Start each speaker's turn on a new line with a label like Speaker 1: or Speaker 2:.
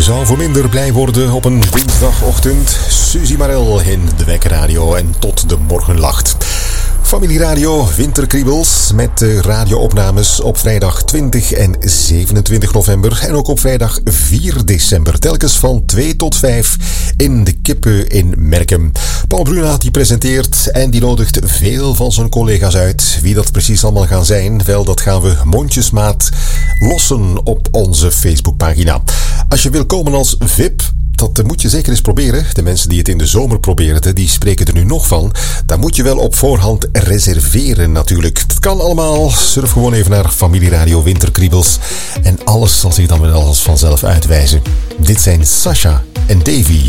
Speaker 1: zou voor minder blij worden op een dinsdagochtend. Suzy Marel in de Wekkerradio en tot de morgen lacht. Familieradio Winterkriebels met radioopnames op vrijdag 20 en 27 november en ook op vrijdag 4 december. Telkens van 2 tot 5 in de Kippen in Merkem. Paul Bruna die presenteert en die nodigt veel van zijn collega's uit. Wie dat precies allemaal gaan zijn, wel dat gaan we mondjesmaat lossen op onze Facebookpagina. Als je wil komen als VIP, dat moet je zeker eens proberen. De mensen die het in de zomer proberen, die spreken er nu nog van. Dan moet je wel op voorhand reserveren natuurlijk. Dat kan allemaal. Surf gewoon even naar Familieradio Winterkriebels. En alles zal zich dan wel als vanzelf uitwijzen. Dit zijn Sasha en Davy.